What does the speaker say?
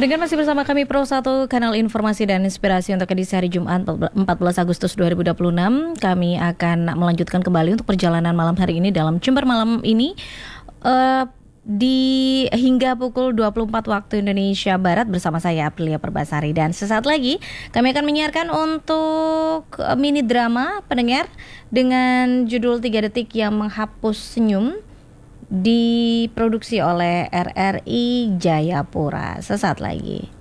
Pendengar masih bersama kami Pro 1, kanal informasi dan inspirasi untuk edisi hari Jumat 14 Agustus 2026. Kami akan melanjutkan kembali untuk perjalanan malam hari ini dalam Jember malam ini di hingga pukul 24 waktu Indonesia Barat bersama saya Aprilia Perbasari. Dan sesaat lagi kami akan menyiarkan untuk mini drama pendengar dengan judul 3 detik yang menghapus senyum, diproduksi oleh RRI Jayapura. Sesaat lagi.